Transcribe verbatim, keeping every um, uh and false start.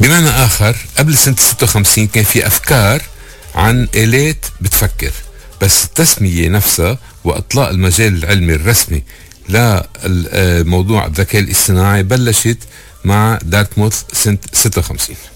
بمعنى آخر قبل سنة ستة وخمسين كان في أفكار عن آلات بتفكر، بس التسمية نفسها وإطلاق المجال العلمي الرسمي لموضوع الذكاء الاصطناعي بلشت مع دارتموث سنة ستة وخمسين.